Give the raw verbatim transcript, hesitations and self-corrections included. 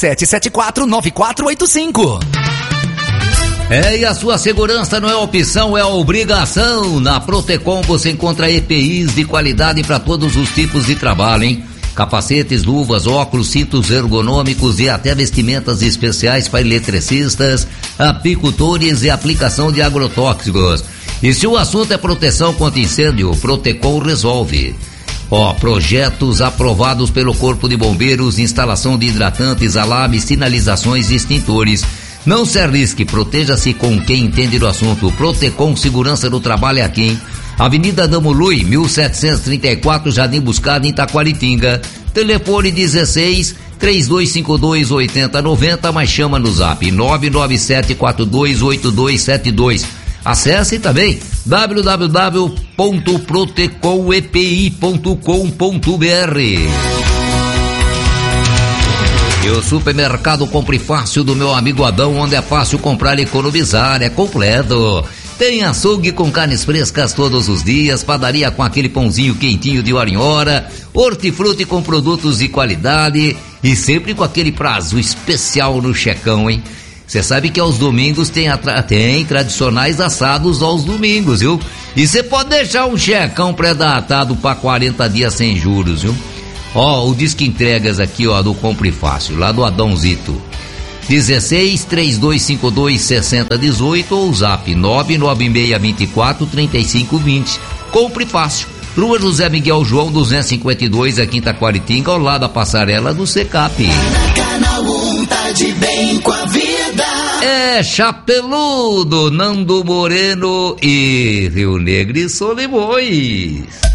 sete sete quatro, nove quatro oito cinco. É, e a sua segurança não é opção, é obrigação. Na Protecom você encontra E P Is de qualidade para todos os tipos de trabalho, hein? Capacetes, luvas, óculos, cintos ergonômicos e até vestimentas especiais para eletricistas, apicultores e aplicação de agrotóxicos. E se o assunto é proteção contra incêndio, Protecom resolve. Ó, projetos aprovados pelo Corpo de Bombeiros, instalação de hidratantes, alarmes, sinalizações e extintores. Não se arrisque, proteja-se com quem entende do assunto. Protecom Segurança do Trabalho é aqui, hein? Avenida Damului, mil setecentos e trinta e quatro, Jardim Buscada, em Taquaritinga. Telefone dezesseis, três dois cinco dois, oito zero nove zero, mas chama no zap nove nove sete quatro dois oito dois sete dois. Acesse também w w w ponto protecom e p i ponto com ponto b r. E o supermercado Compre Fácil do meu amigo Adão, onde é fácil comprar e economizar, é completo. Tem açougue com carnes frescas todos os dias, padaria com aquele pãozinho quentinho de hora em hora, hortifruti com produtos de qualidade e sempre com aquele prazo especial no checão, hein? Você sabe que aos domingos tem, atra... tem tradicionais assados aos domingos, viu? E você pode deixar um checão pré-datado para quarenta dias sem juros, viu? Ó, o disque entregas aqui, ó, do Compre Fácil, lá do Adãozito. dezesseis, três dois cinco dois, seis zero um oito ou zap nove nove seis dois quatro, três cinco dois zero. Compre Fácil. Rua José Miguel João, duzentos e cinquenta e dois, aqui em Taquaritinga, ao lado da passarela do Secap. Canal um tá de bem com a vida. É Chapeludo, Nando Moreno e Rio Negro e Solimões.